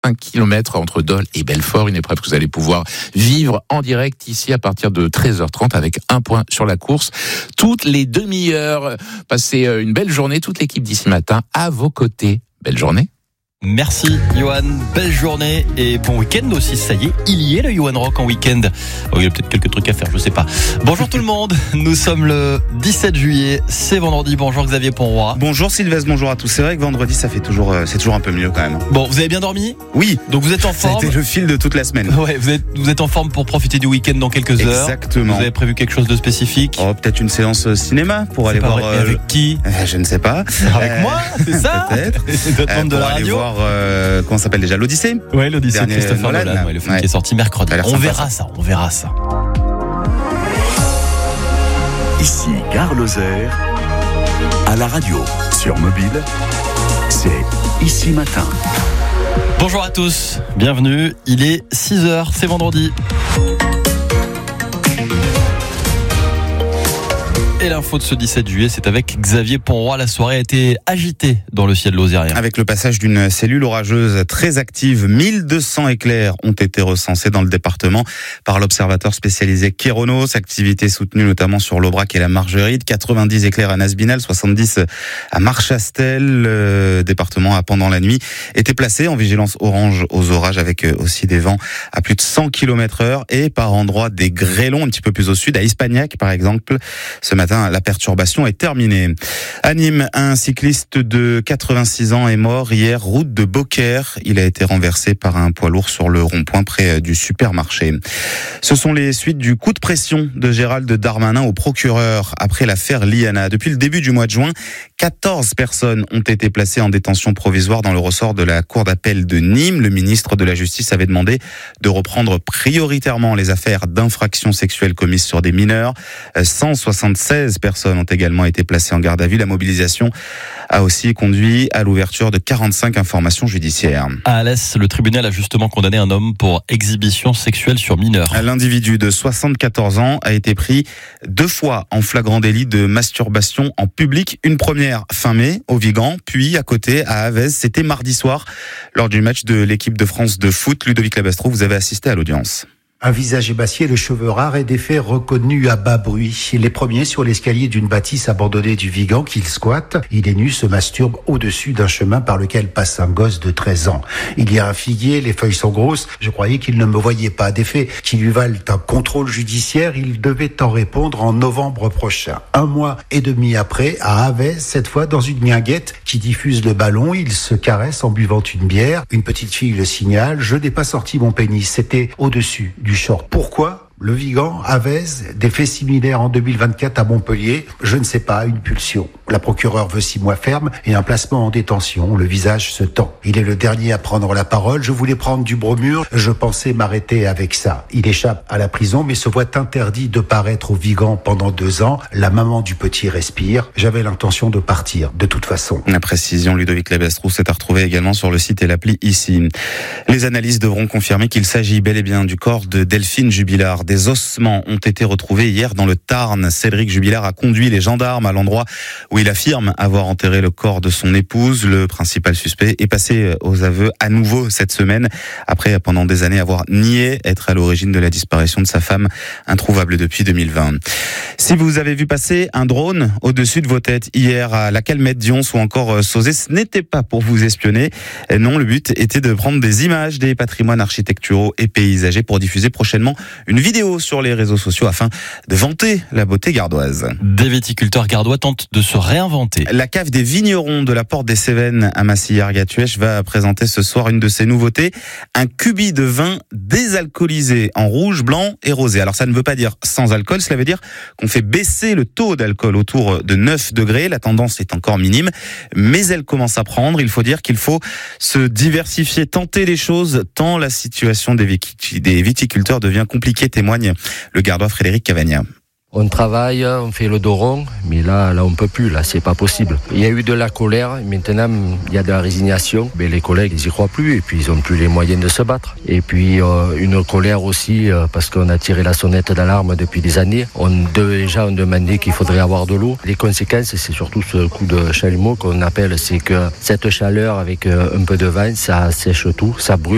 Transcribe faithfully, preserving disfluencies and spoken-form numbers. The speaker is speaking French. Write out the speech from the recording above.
un kilomètre entre Dole et Belfort. Une épreuve que vous allez pouvoir vivre en direct ici à partir de treize heures trente avec un point sur la course. Toutes les demi-heures, passez une belle journée. Toute l'équipe d'ici matin à vos côtés. Belle journée. Merci Johan, belle journée et bon week-end aussi, ça y est, il y est le Johan Rock en week-end. Oh, il y a peut-être quelques trucs à faire, je sais pas. Bonjour tout le monde, nous sommes le dix-sept juillet, c'est vendredi, bonjour Xavier Ponroy. Bonjour Sylvestre, bonjour à tous. C'est vrai que vendredi ça fait toujours, c'est toujours un peu mieux quand même. Bon, vous avez bien dormi ? Oui. Donc vous êtes en forme ? Ça a été le fil de toute la semaine. Ouais, vous êtes, vous êtes en forme pour profiter du week-end dans quelques heures. Exactement. Vous avez prévu quelque chose de spécifique ? Oh, peut-être une séance cinéma pour aller voir... Euh, avec qui ? euh, Je ne sais pas. Avec euh, moi, c'est ça ? Peut-être. euh, de la radio. Voir, euh, comment ça s'appelle déjà, l'Odyssée ? Ouais, l'Odyssée de Dernier Christopher Nolan, Nolan, ouais, le film ouais. qui est sorti mercredi. On sympa, verra ça. ça, on verra ça. Ici Gare Lozère, à la radio, sur mobile, c'est Ici Matin. Bonjour à tous, bienvenue, il est six heures, c'est vendredi. Et l'info de ce dix-sept juillet, c'est avec Xavier Ponroy. La soirée a été agitée dans le ciel lozérien. Avec le passage d'une cellule orageuse très active, mille deux cents éclairs ont été recensés dans le département par l'observateur spécialisé Kéronos. Activité soutenue notamment sur l'Aubrac et la Margeride. quatre-vingt-dix éclairs à Nasbinal, soixante-dix à Marchastel. Le département a pendant la nuit été placé en vigilance orange aux orages avec aussi des vents à plus de cent kilomètres heure et par endroits des grêlons un petit peu plus au sud, à Ispagnac par exemple. Ce matin, la perturbation est terminée. À Nîmes, un cycliste de quatre-vingt-six ans est mort hier, route de Beaucaire. Il a été renversé par un poids lourd sur le rond-point près du supermarché. Ce sont les suites du coup de pression de Gérald Darmanin au procureur après l'affaire Liana. Depuis le début du mois de juin, quatorze personnes ont été placées en détention provisoire dans le ressort de la cour d'appel de Nîmes. Le ministre de la Justice avait demandé de reprendre prioritairement les affaires d'infractions sexuelles commises sur des mineurs. cent soixante-seize personnes ont également été placées en garde à vue. La mobilisation a aussi conduit à l'ouverture de quarante-cinq informations judiciaires. À Alès, le tribunal a justement condamné un homme pour exhibition sexuelle sur mineur. L'individu de soixante-quatorze ans a été pris deux fois en flagrant délit de masturbation en public. Une première fin mai au Vigan, puis à côté à Avez. C'était mardi soir lors du match de l'équipe de France de foot. Ludovic Labastro, vous avez assisté à l'audience. Un visage émacié, les cheveux rares et des faits reconnus à bas bruit. Les premiers sur l'escalier d'une bâtisse abandonnée du Vigan qu'il squatte. Il est nu, se masturbe au-dessus d'un chemin par lequel passe un gosse de treize ans. Il y a un figuier, les feuilles sont grosses. Je croyais qu'il ne me voyait pas. Des faits qui lui valent un contrôle judiciaire. Il devait en répondre en novembre prochain. Un mois et demi après, à Avez, cette fois dans une guinguette qui diffuse le ballon, il se caresse en buvant une bière. Une petite fille le signale. Je n'ai pas sorti mon pénis. C'était au-dessus du short. Pourquoi ? Le Vigan, Avez, des faits similaires en deux mille vingt-quatre à Montpellier, je ne sais pas, une pulsion. La procureure veut six mois ferme et un placement en détention. Le visage se tend. Il est le dernier à prendre la parole. Je voulais prendre du bromure, je pensais m'arrêter avec ça. Il échappe à la prison mais se voit interdit de paraître au Vigan pendant deux ans. La maman du petit respire. J'avais l'intention de partir, de toute façon. La précision, Ludovic Labastro, s'est à retrouver également sur le site et l'appli ici. Les analyses devront confirmer qu'il s'agit bel et bien du corps de Delphine Jubilard. Des ossements ont été retrouvés hier dans le Tarn. Cédric Jubilard a conduit les gendarmes à l'endroit où il affirme avoir enterré le corps de son épouse. Le principal suspect est passé aux aveux à nouveau cette semaine, après pendant des années avoir nié être à l'origine de la disparition de sa femme, introuvable depuis deux mille vingt. Si vous avez vu passer un drone au-dessus de vos têtes hier à la Calmette, Dions ou encore Sauzet, ce n'était pas pour vous espionner. Non, le but était de prendre des images des patrimoines architecturaux et paysagers pour diffuser prochainement une vidéo sur les réseaux sociaux afin de vanter la beauté gardoise. Des viticulteurs gardois tentent de se réinventer. La cave des vignerons de la Porte des Cévennes à Massillard-Gatuèche va présenter ce soir une de ses nouveautés, un cubi de vin désalcoolisé en rouge, blanc et rosé. Alors ça ne veut pas dire sans alcool, cela veut dire qu'on fait baisser le taux d'alcool autour de neuf degrés. La tendance est encore minime, mais elle commence à prendre. Il faut dire qu'il faut se diversifier, tenter les choses, tant la situation des viticulteurs devient compliquée, témoigne le gardois Frédéric Cavagna. On travaille, on fait le doron, mais là, là on peut plus, là c'est pas possible. Il y a eu de la colère, maintenant il y a de la résignation, mais les collègues ils y croient plus et puis ils ont plus les moyens de se battre. Et puis euh, une colère aussi euh, parce qu'on a tiré la sonnette d'alarme depuis des années. On déjà on demandait qu'il faudrait avoir de l'eau. Les conséquences c'est surtout ce coup de chalumeau qu'on appelle, c'est que cette chaleur avec euh, un peu de vent, ça sèche tout, ça brûle.